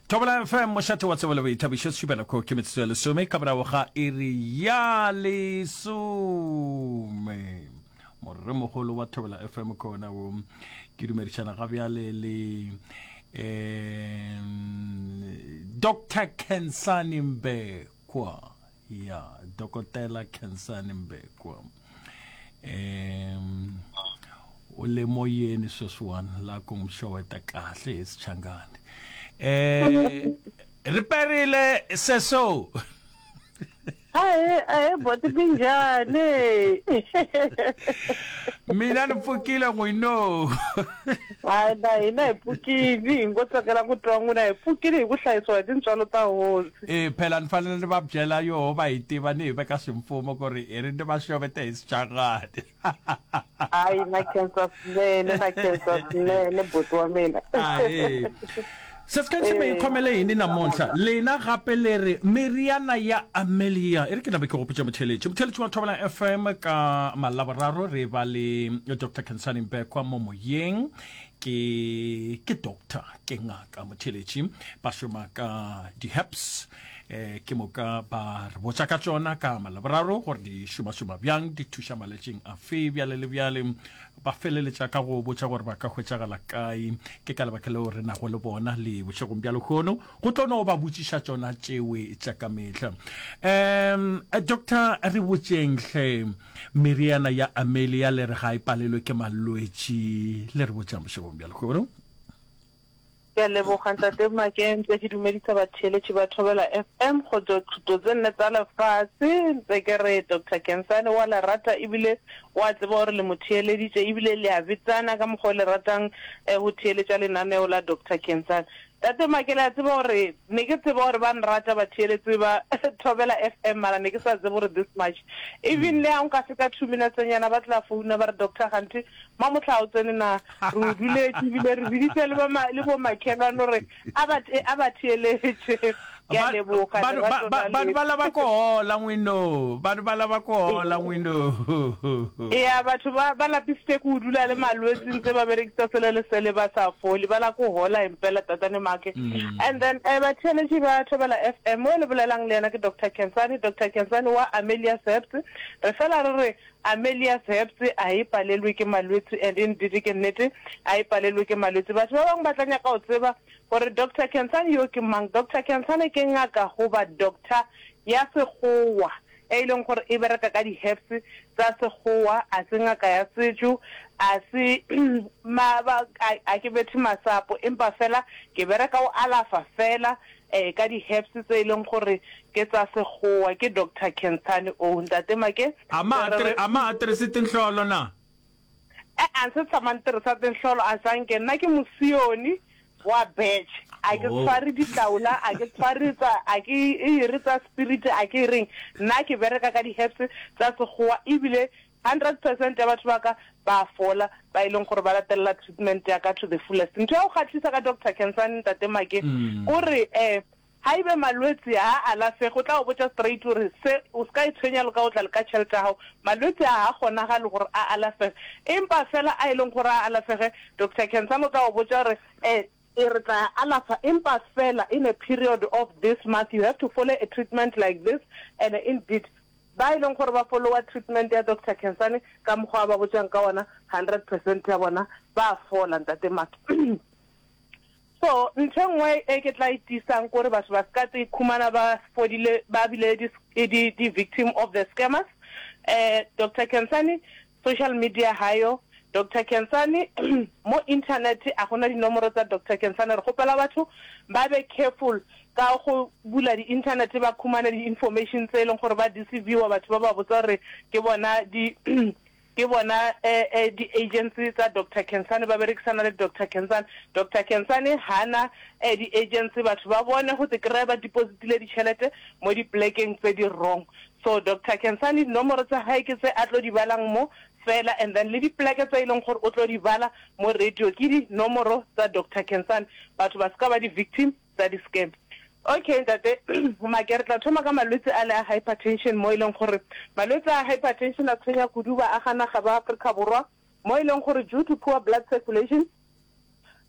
Tobela FM mošate wa tsebele boithabišo tšhibela ko ke metsotso ya lesome ka morago ga iri ya lesome morre mogolo wa Tobela FM kona o ke dumedišana ga bjale le Dr. Khensani Mbekwa Dr. Khensani Mbekwa o le moyeni sweswiwani la ku mxoweta kahle hi Sichangani riperile seso Ai boti pinjani mina ni pfukile n'wino ai na hina hi pfukile hi ngo tsakela ku twa n'wina hi pfukile hi ku hlayisiwa hi tintswalo ta hosi phela ni fanele ni va byela yoho va hi tiva ni hi veka swimfumo ku ri hi ri ni va xovete hi Sichangani ai na khensa swinene boti wa mina Seskanse me khomele yini namonhla lena gape leri Meriana ya Amelia ere ke na be ke go pitša motheletši wa Tobela FM ka malaboraro re ba le Dr. Khensani Mbekwa mo moyeng ke doctor ke ngaka motheletši ba šoma ka di-herbs ke moka ba re botša ka tšona ka malaboraro gore di šoma bjang di thuša maletšeng a fe bjale le bjale ba feleletša ka go botša gore ba ka hwetšagala kae ke ka lebaka leo re nago le bona le bošegong bja lekgono go tlono ba botšiša tšona tšewe tša ka mehla doctor re botšengle Meriana ya Amelia le re ga e palelwe ke malwetši le re botša bošegong bja lekgono ke leboga ntate Makeng ke dumedisa batheletši ba Tobela FM go thuto tse nne tsa lefatshe ntse ke re Dr. Khensani wa lerata ebile wa tseba gore le motheeleditše ebile le a bitsana ka mokgwa le ratang go theeletša lenaneo la Dr. Khensani tate Makela a tseba gore ne ke tseba gore ba nrata batheeletši ba Tobela FM mara ne ke sa tseba gore this much even le a nka se ka 2 minutes nyana ba tla founa ba re Dr. Khanti ma motlha o tsene na re duletše ebile re biditse le bo makhelwane gore a ba theeletše ya leboga bantu ba lava ku hola n'wino ya batho ba lapisitse ku dula le malwetsi ntse ba berekisa selelesele ba sa foli ba la ku hola impela tatane make and then batheletši ba Tobela FM mo le bolelang le yena ke Dr. Khensani wa Amelia Herbs re fela re Amelia Herbs a e palelwe ke malwetsi and indeed ke nnete a e palelwe ke malwetsi batho ba bang ba tlanya ka o tseba gore Dr. Khensani yo ke mang Dr. Khensani ke ngaka go ba doctor ya sekgowa e leng gore e bereka ka di-herbs tsa sekgowa a se ngaka ya setšo a se a ke bethe masapo empa fela ke bereka o alafa fela ka di-herbs tse e leng gore ke tsa sekgowa ke Dr. Khensani o ntate Make ama address tinhlolo na a se tshama ntirisa tinhlolo a sanke nna ke mosioni wa batch a ke tshware ditaola a ke tshwaritsa a ke iritsa spirit a ke reng nna ke bereka ka di-herbs tsa sekgowa ebile 100% ya batho ba ka ba fola ba ileng gore ba latelela treatment ya ka to the fullest ntho ya go kgatlhisa ka Dr. Khensani ntate Make gore ha ibe malwetsi a alafe go tla o botsa straight gore se o ska itshwenya le ka o tla le ka tšhelete ya gago malwetsi a gona ga le gore a alafe empa fela a ileng gore a alafege Dr. Khensani o tla o botsa gore re tla alafa empa fela in a period of this month you have to follow a treatment like this and indeed ba ileng gore ba follow treatment ya Dr. Khensani ka mokgwa ba botsang ka ona 100% ya bona ba fola ntate Make so ntshengwe e ke tla itisang gore batho ba ska tse khumana ba fodile ba bile di victim of the scammers Dr. Khensani social media hayo Dr. Khensani mo internet a gona dinomoro tsa Dr. Khensani re gopela batho ba be careful ka go bula di internet ba khumana di information tse leng gore ba deceive batho ba ba botsa re ke bona di agency tsa Dr. Khensani ba berekisana le Dr. Khensani hana di agency batho ba bone go tsekry ba depositile di tšhelete mo di plekeng tse di wrong so Dr. Khensani nomoro tsa hae ke tse a tlo di balang mo fela and then le di pleke tse ileng gore o tlo di bala mo radio ke di nomoro tsa Dr. Khensani batho ba ska ba di victim tsa di scam okay ntate Make re tla thoma ka malwetsi a le a hypertension mo ileng gore malwetsi a hypertension a tshwenya kudu ba a gana ga ba Afrika Borwa mo ileng gore due to poor blood circulation